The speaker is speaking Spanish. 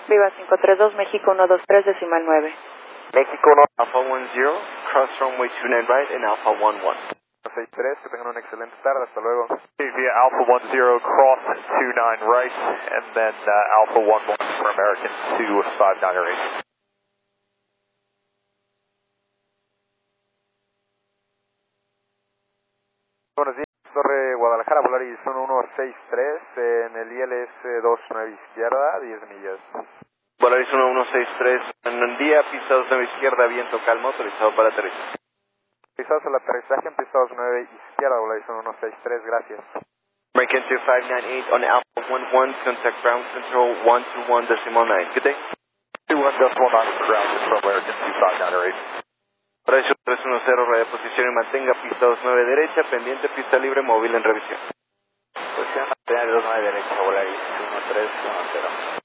Viva 532, México 123, decimal 9. México 1, Alpha 10, cross runway 29 right and Alpha 11. 63, que tengan una excelente tarde, hasta luego. Via Alpha 10, cross 29 right, and then Alpha 11 for American 259 Buenos días, Torre Guadalajara, Volaris 1163, en el ILS 29 izquierda, 10 millas. Volaris 1163, en el día, pista 29 izquierda, viento calmo, autorizado para aterrizar. Pisados al aterrizaje en pista 29 izquierda, Volaris 1163, gracias. American 2598 on Alpha 11, contact ground control 121.9. Good day. 21.9 ground control, American 259 Precio 310, radio posición y mantenga pista 29 derecha, pendiente pista libre, móvil en revisión. Posición mantener 29 derecha, Volaris 1310.